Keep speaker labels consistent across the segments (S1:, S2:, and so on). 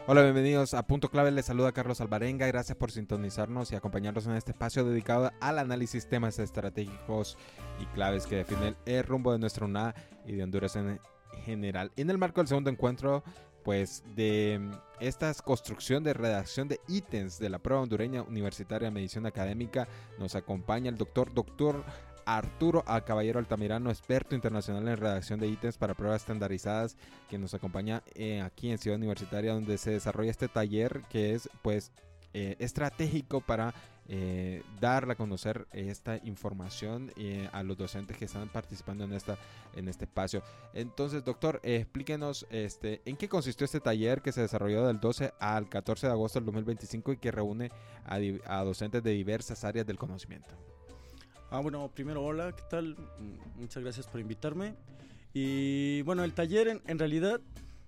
S1: Hola, bienvenidos a Punto Clave, les saluda Carlos Alvarenga, gracias por sintonizarnos y acompañarnos en este espacio dedicado al análisis temas estratégicos y claves que definen el rumbo de nuestra UNA y de Honduras en general. En el marco del segundo encuentro, pues de esta construcción de redacción de ítems de la prueba hondureña universitaria de medición académica, nos acompaña el doctor Arturo Caballero Altamirano, experto internacional en redacción de ítems para pruebas estandarizadas, que nos acompaña aquí en Ciudad Universitaria, donde se desarrolla este taller que es pues estratégico para dar a conocer esta información a los docentes que están participando en este espacio. Entonces, doctor, explíquenos en qué consistió este taller que se desarrolló del 12 al 14 de agosto del 2025 y que reúne a docentes de diversas áreas del conocimiento.
S2: Bueno, primero, hola, ¿qué tal? Muchas gracias por invitarme. Y bueno, el taller en realidad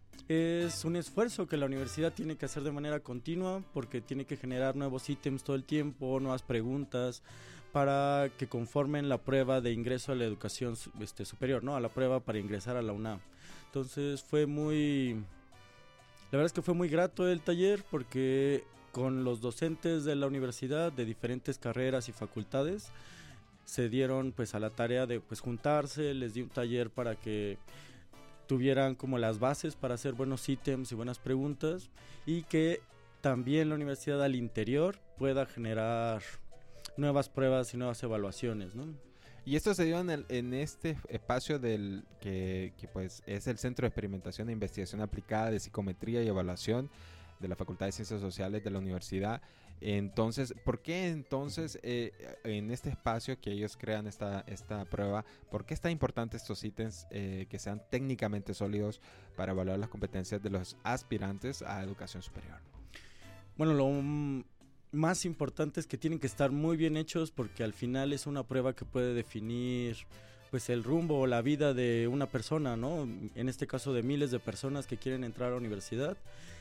S2: es un esfuerzo que la universidad tiene que hacer de manera continua porque tiene que generar nuevos ítems todo el tiempo, nuevas preguntas para que conformen la prueba de ingreso a la educación superior, ¿no? A la prueba para ingresar a la UNAM. Entonces la verdad es que fue muy grato el taller porque con los docentes de la universidad de diferentes carreras y facultades se dieron pues a la tarea de pues juntarse, les di un taller para que tuvieran como las bases para hacer buenos ítems y buenas preguntas y que también la universidad al interior pueda generar nuevas pruebas y nuevas evaluaciones, ¿no?
S1: Y esto se dio en este espacio que pues es el Centro de Experimentación e Investigación Aplicada de Psicometría y Evaluación de la Facultad de Ciencias Sociales de la universidad. Entonces, ¿por qué entonces en este espacio que ellos crean esta prueba, por qué es tan importante estos ítems que sean técnicamente sólidos para evaluar las competencias de los aspirantes a educación superior?
S2: Bueno, lo más importante es que tienen que estar muy bien hechos porque al final es una prueba que puede definir pues el rumbo o la vida de una persona, ¿no? En este caso de miles de personas que quieren entrar a la universidad.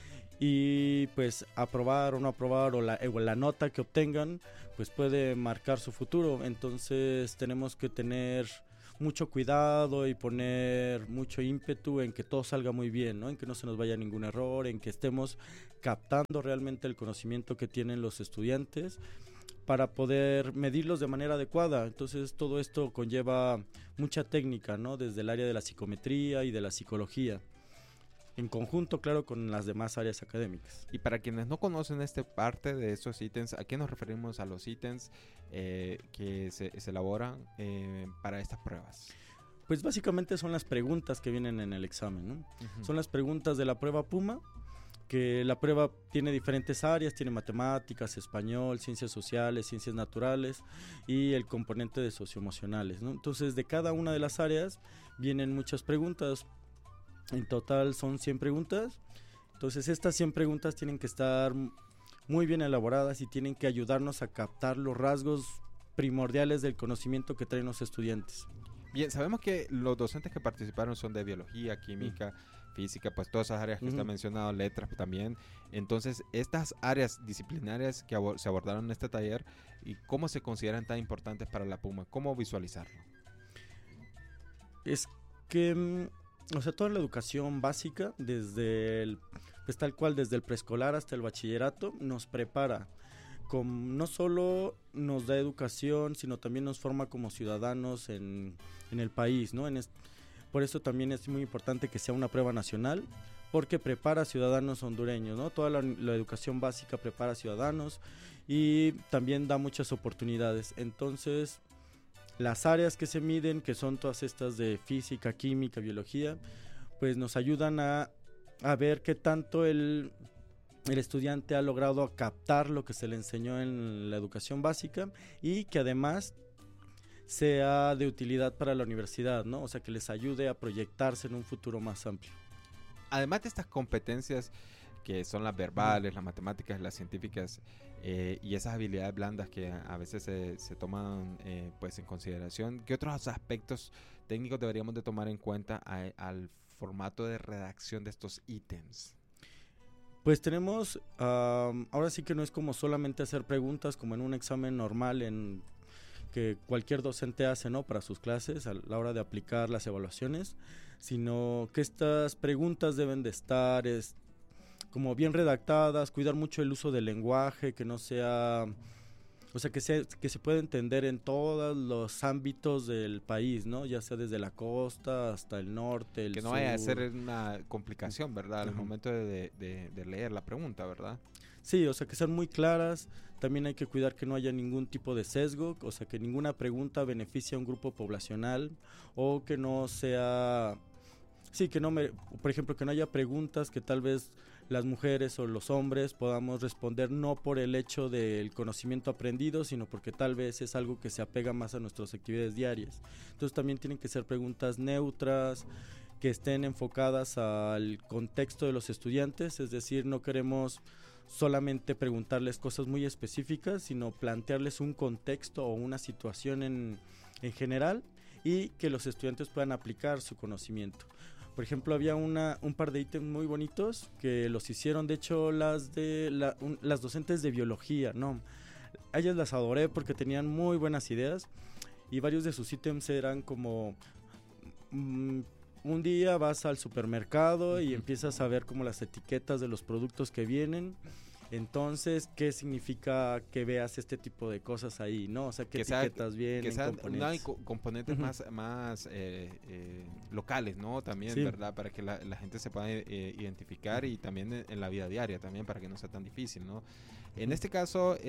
S2: Y pues aprobar o no aprobar o la nota que obtengan pues puede marcar su futuro. Entonces tenemos que tener mucho cuidado y poner mucho ímpetu en que todo salga muy bien, ¿no? En que no se nos vaya ningún error, en que estemos captando realmente el conocimiento que tienen los estudiantes para poder medirlos de manera adecuada. Entonces todo esto conlleva mucha técnica, ¿no? Desde el área de la psicometría y de la psicología, en conjunto, claro, con las demás áreas académicas.
S1: Y para quienes no conocen parte de esos ítems, ¿a qué nos referimos a los ítems que se elaboran para estas pruebas?
S2: Pues básicamente son las preguntas que vienen en el examen, ¿no? Uh-huh. Son las preguntas de la prueba PUMA, que la prueba tiene diferentes áreas, tiene matemáticas, español, ciencias sociales, ciencias naturales y el componente de socioemocionales, ¿no? Entonces, de cada una de las áreas vienen muchas preguntas. En total son 100 preguntas, entonces estas 100 preguntas tienen que estar muy bien elaboradas y tienen que ayudarnos a captar los rasgos primordiales del conocimiento que traen los estudiantes.
S1: Bien, sabemos que los docentes que participaron son de biología, química, física, pues todas esas áreas que usted ha mencionado, letras también. Entonces, estas áreas disciplinarias que se abordaron en este taller, ¿y cómo se consideran tan importantes para la PUMA? ¿Cómo visualizarlo?
S2: Es que toda la educación básica, pues tal cual desde el preescolar hasta el bachillerato, nos prepara. No solo nos da educación, sino también nos forma como ciudadanos en el país, ¿no? Por eso también es muy importante que sea una prueba nacional, porque prepara ciudadanos hondureños, ¿no? Toda la educación básica prepara ciudadanos y también da muchas oportunidades. Entonces, las áreas que se miden, que son todas estas de física, química, biología, pues nos ayudan a ver qué tanto el estudiante ha logrado captar lo que se le enseñó en la educación básica y que además sea de utilidad para la universidad, ¿no? O sea, que les ayude a proyectarse en un futuro más amplio.
S1: Además de estas competencias que son las verbales, las matemáticas, las científicas y esas habilidades blandas que a veces se toman pues en consideración, ¿qué otros aspectos técnicos deberíamos de tomar en cuenta al formato de redacción de estos ítems?
S2: Pues tenemos, ahora sí que no es como solamente hacer preguntas como en un examen normal que cualquier docente hace, ¿no? Para sus clases a la hora de aplicar las evaluaciones, sino que estas preguntas deben de estar como bien redactadas, cuidar mucho el uso del lenguaje, que no sea, o sea, que se pueda entender en todos los ámbitos del país, ¿no? Ya sea desde la costa hasta el norte, el sur.
S1: Que no vaya a ser una complicación, ¿verdad? Al
S2: Ajá.
S1: momento de leer la pregunta, ¿verdad?
S2: Sí, o sea, que sean muy claras. También hay que cuidar que no haya ningún tipo de sesgo, o sea, que ninguna pregunta beneficie a un grupo poblacional o que no sea... Sí, por ejemplo, que no haya preguntas que tal vez las mujeres o los hombres podamos responder no por el hecho del conocimiento aprendido, sino porque tal vez es algo que se apega más a nuestras actividades diarias. Entonces también tienen que ser preguntas neutras, que estén enfocadas al contexto de los estudiantes, es decir, no queremos solamente preguntarles cosas muy específicas, sino plantearles un contexto o una situación en general y que los estudiantes puedan aplicar su conocimiento. Por ejemplo, había un par de ítems muy bonitos que los hicieron, de hecho, las docentes de biología, ¿no? A ellas las adoré porque tenían muy buenas ideas y varios de sus ítems eran como... un día vas al supermercado y empiezas a ver como las etiquetas de los productos que vienen. Entonces, ¿qué significa que veas este tipo de cosas ahí, no? O sea, ¿qué etiquetas vienen?
S1: Que sean
S2: componentes,
S1: componentes más locales, ¿no? También,
S2: sí.
S1: ¿verdad? Para que la gente se pueda identificar y también en la vida diaria también, para que no sea tan difícil, ¿no? En este caso,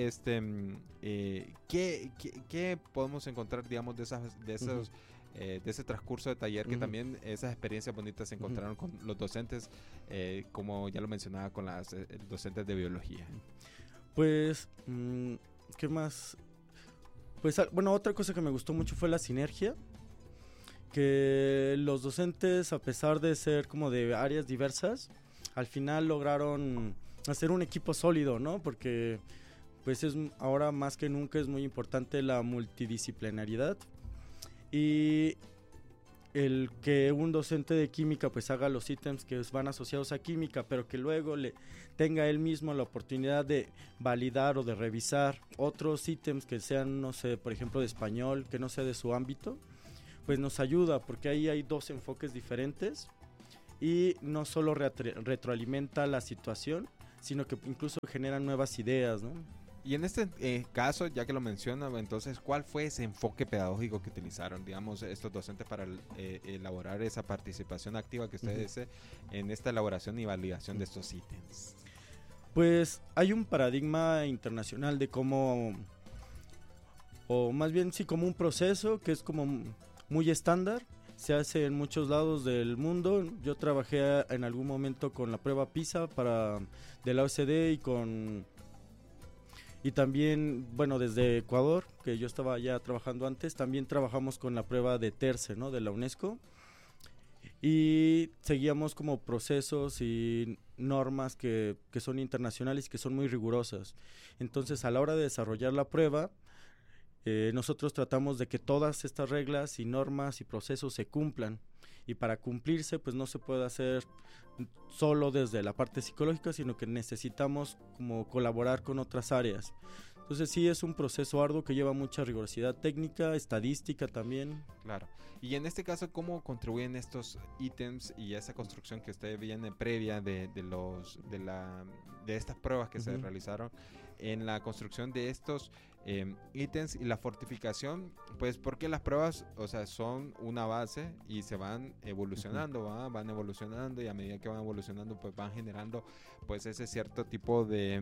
S1: ¿qué podemos encontrar, digamos, de esos de ese transcurso de taller, que también esas experiencias bonitas se encontraron con los docentes, como ya lo mencionaba, con las docentes de biología?
S2: Pues, ¿qué más? Pues, bueno, otra cosa que me gustó mucho fue la sinergia, que los docentes, a pesar de ser como de áreas diversas, al final lograron hacer un equipo sólido, ¿no? Porque pues ahora más que nunca es muy importante la multidisciplinariedad. Y el que un docente de química pues haga los ítems que van asociados a química, pero que luego le tenga él mismo la oportunidad de validar o de revisar otros ítems que sean, no sé, por ejemplo de español, que no sea de su ámbito, pues nos ayuda, porque ahí hay dos enfoques diferentes y no solo retroalimenta la situación, sino que incluso genera nuevas ideas, ¿no?
S1: Y en este caso, ya que lo menciona, entonces, ¿cuál fue ese enfoque pedagógico que utilizaron, digamos, estos docentes para elaborar esa participación activa que ustedes en esta elaboración y validación de estos ítems?
S2: Pues hay un paradigma internacional de cómo, o más bien sí, como un proceso que es como muy estándar, se hace en muchos lados del mundo. Yo trabajé en algún momento con la prueba PISA de la OCDE y también, bueno, desde Ecuador, que yo estaba ya trabajando antes, también trabajamos con la prueba de TERCE, ¿no? De la UNESCO. Y seguíamos como procesos y normas que son internacionales y que son muy rigurosas. Entonces, a la hora de desarrollar la prueba, nosotros tratamos de que todas estas reglas y normas y procesos se cumplan. Y para cumplirse, pues no se puede hacer solo desde la parte psicológica, sino que necesitamos como colaborar con otras áreas. Entonces sí es un proceso arduo que lleva mucha rigurosidad técnica, estadística también.
S1: Claro. Y en este caso, ¿cómo contribuyen estos ítems y esa construcción que usted viene previa de estas pruebas que se realizaron en la construcción de estos ítems y la fortificación? Pues porque las pruebas, o sea, son una base y se van evolucionando, van evolucionando, y a medida que van evolucionando, pues van generando pues ese cierto tipo de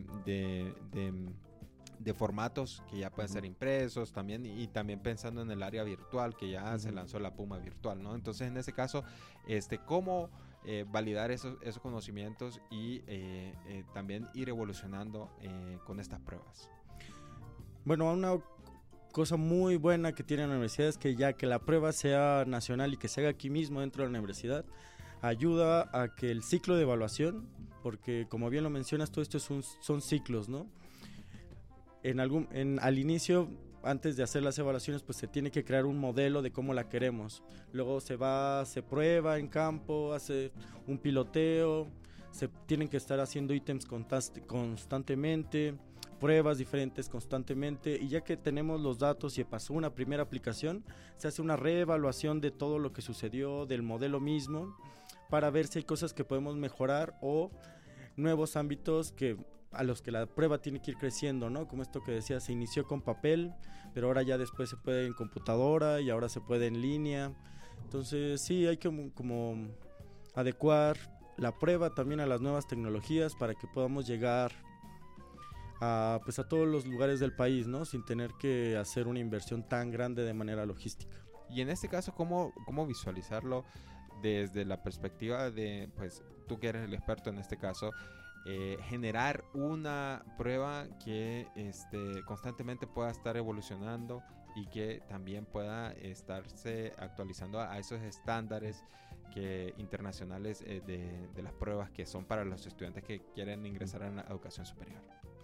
S1: formatos que ya pueden ser impresos también, y también pensando en el área virtual, que ya se lanzó la Puma virtual, ¿no? Entonces, en ese caso, ¿cómo validar esos conocimientos y también ir evolucionando con estas pruebas?
S2: Bueno, una cosa muy buena que tiene la universidad es que ya que la prueba sea nacional y que se haga aquí mismo dentro de la universidad, ayuda a que el ciclo de evaluación, porque como bien lo mencionas, todo esto son ciclos, ¿no? Al inicio, antes de hacer las evaluaciones, pues se tiene que crear un modelo de cómo la queremos. Luego se prueba en campo, hace un piloteo, se tienen que estar haciendo ítems constantemente, pruebas diferentes constantemente, y ya que tenemos los datos y pasó una primera aplicación, se hace una reevaluación de todo lo que sucedió, del modelo mismo, para ver si hay cosas que podemos mejorar o nuevos ámbitos a los que la prueba tiene que ir creciendo, ¿no? Como esto que decía, se inició con papel, pero ahora ya después se puede en computadora y ahora se puede en línea. Entonces sí, hay que como adecuar la prueba también a las nuevas tecnologías para que podamos llegar a todos los lugares del país, ¿no? Sin tener que hacer una inversión tan grande de manera logística.
S1: Y en este caso, ¿cómo visualizarlo desde la perspectiva de, pues, tú que eres el experto en este caso, generar una prueba que constantemente pueda estar evolucionando y que también pueda estarse actualizando a esos estándares internacionales de las pruebas que son para los estudiantes que quieren ingresar en la educación superior?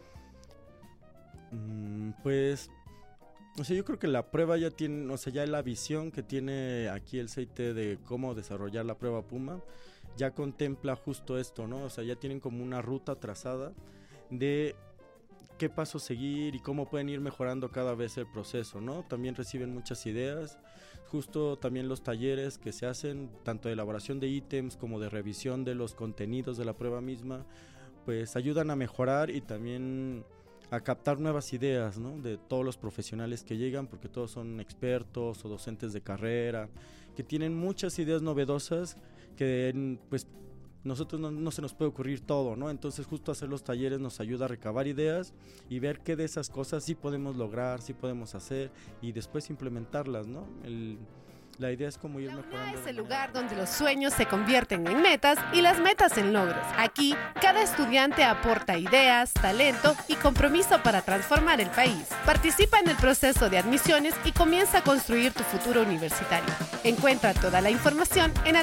S2: Pues, o sea, yo creo que la prueba ya tiene, o sea, ya la visión que tiene aquí el CIT de cómo desarrollar la prueba PUMA ya contempla justo esto, ¿no? O sea, ya tienen como una ruta trazada de qué pasos seguir y cómo pueden ir mejorando cada vez el proceso, ¿no? También reciben muchas ideas, justo también los talleres que se hacen, tanto de elaboración de ítems como de revisión de los contenidos de la prueba misma, pues ayudan a mejorar y también a captar nuevas ideas, ¿no? De todos los profesionales que llegan, porque todos son expertos o docentes de carrera, que tienen muchas ideas novedosas que pues nosotros no se nos puede ocurrir todo, ¿no? Entonces justo hacer los talleres nos ayuda a recabar ideas y ver qué de esas cosas sí podemos lograr, sí podemos hacer y después implementarlas, ¿no? La idea es como ir mejorando.
S3: La UNA es el lugar donde los sueños se convierten en metas y las metas en logros. Aquí, cada estudiante aporta ideas, talento y compromiso para transformar el país. Participa en el proceso de admisiones y comienza a construir tu futuro universitario. Encuentra toda la información en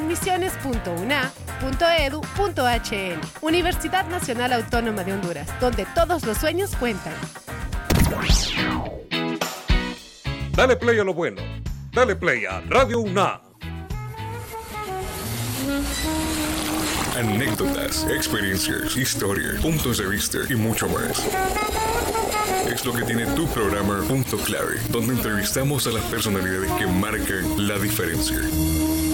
S3: admisiones.una.edu.hn. Universidad Nacional Autónoma de Honduras, donde todos los sueños cuentan.
S4: Dale play a lo bueno. Dale play a Radio UNA. Anécdotas, experiencias, historias, puntos de vista y mucho más. Es lo que tiene tu programa Punto Clave, donde entrevistamos a las personalidades que marcan la diferencia.